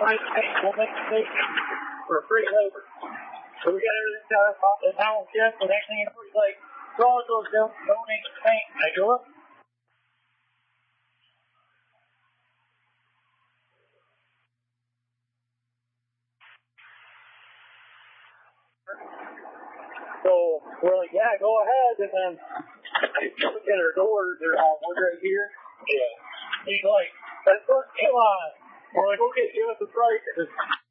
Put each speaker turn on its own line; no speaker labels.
price paint. We'll make the paint for free labor. So we got everything done off the town shift. The next thing you know, he's like, so all goes down, donate the paint. I go up. So we're like, yeah, go ahead. And then look at our doors. They're all wood right here. Yeah. He's like, that's what, come on. We're like, okay, give us the price.